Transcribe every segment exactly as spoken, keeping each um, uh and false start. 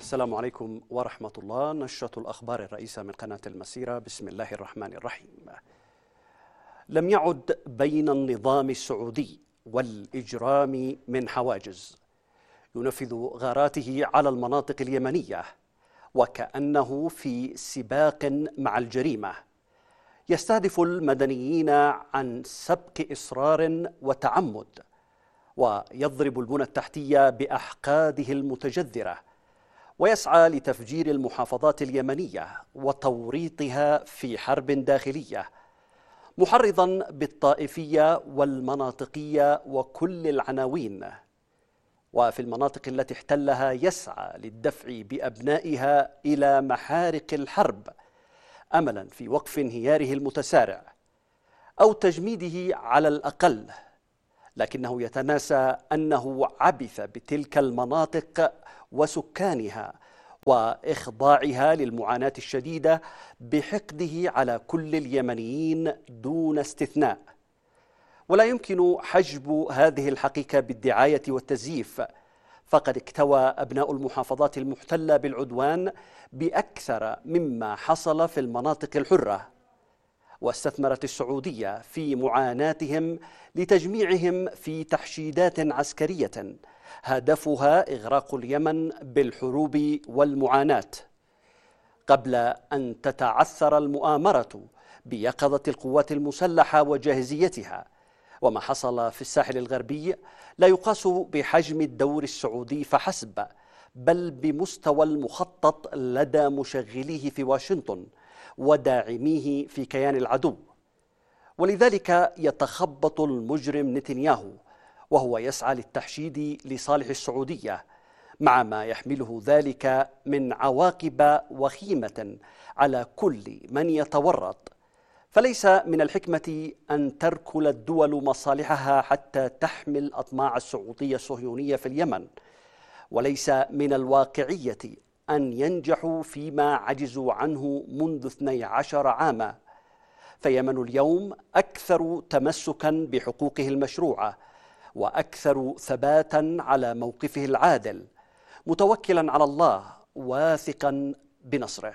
السلام عليكم ورحمة الله. نشرة الأخبار الرئيسة من قناة المسيرة. بسم الله الرحمن الرحيم. لم يعد بين النظام السعودي والإجرام من حواجز، ينفذ غاراته على المناطق اليمنية وكأنه في سباق مع الجريمة، يستهدف المدنيين عن سبق إصرار وتعمد، ويضرب البنى التحتية بأحقاده المتجذرة، ويسعى لتفجير المحافظات اليمنية وتوريطها في حرب داخلية، محرضا بالطائفية والمناطقية وكل العناوين. وفي المناطق التي احتلها يسعى للدفع بأبنائها إلى محارق الحرب، أملا في وقف انهياره المتسارع أو تجميده على الأقل، لكنه يتناسى أنه عبث بتلك المناطق وسكانها وإخضاعها للمعاناة الشديدة بحقده على كل اليمنيين دون استثناء. ولا يمكن حجب هذه الحقيقة بالدعاية والتزييف، فقد اكتوى أبناء المحافظات المحتلة بالعدوان بأكثر مما حصل في المناطق الحرة، واستثمرت السعودية في معاناتهم لتجميعهم في تحشيدات عسكرية هدفها إغراق اليمن بالحروب والمعاناة، قبل أن تتعثر المؤامرة بيقظة القوات المسلحة وجاهزيتها. وما حصل في الساحل الغربي لا يقاس بحجم الدور السعودي فحسب، بل بمستوى المخطط لدى مشغليه في واشنطن وداعميه في كيان العدو. ولذلك يتخبط المجرم نتنياهو وهو يسعى للتحشيد لصالح السعودية، مع ما يحمله ذلك من عواقب وخيمة على كل من يتورط. فليس من الحكمة أن تركل الدول مصالحها حتى تحمل أطماع السعودية الصهيونية في اليمن، وليس من الواقعية أن ينجحوا فيما عجزوا عنه منذ اثني عشر عاما. فيمن اليوم أكثر تمسكا بحقوقه المشروعة، وأكثر ثباتا على موقفه العادل، متوكلا على الله واثقا بنصره.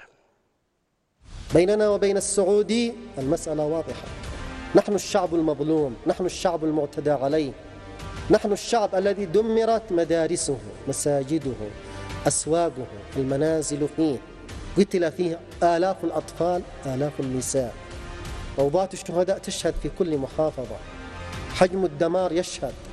بيننا وبين السعودي المسألة واضحة، نحن الشعب المظلوم، نحن الشعب المعتدى عليه، نحن الشعب الذي دمرت مدارسه، مساجده، أسواقه، المنازل فيه، قتل فيه آلاف الأطفال، آلاف النساء، روضات الشهداء تشهد في كل محافظة، حجم الدمار يشهد.